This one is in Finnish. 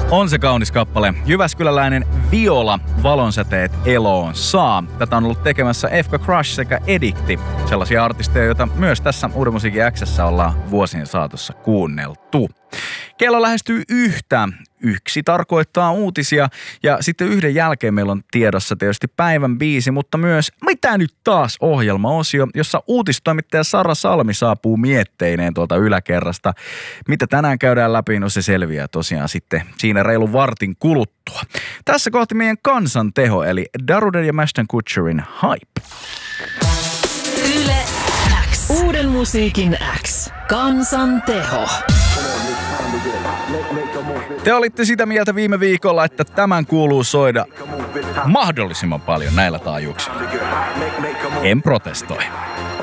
On se kaunis kappale. Jyväskyläläinen Viola Valonsäteet eloon saa. Tätä on ollut tekemässä FK Crush sekä Edikti. Sellaisia artisteja, joita myös tässä Uuden musiikin X:ssä ollaan vuosien saatossa kuunneltu. Kello lähestyy yhtä. Yksi tarkoittaa uutisia ja sitten yhden jälkeen meillä on tiedossa tietysti päivän biisi, mutta myös Mitä nyt taas -ohjelmaosio, jossa uutistoimittaja Sara Salmi saapuu mietteineen tuolta yläkerrasta. Mitä tänään käydään läpi, no se selviää tosiaan sitten siinä reilun vartin kuluttua. Tässä kohti meidän kansan teho, eli Darude ja Ashton Kutcherin Hype. Yle X. Uuden musiikin X. Kansan teho. Te olitte sitä mieltä viime viikolla, että tämän kuuluu soida mahdollisimman paljon näillä taajuuksilla. En protestoi.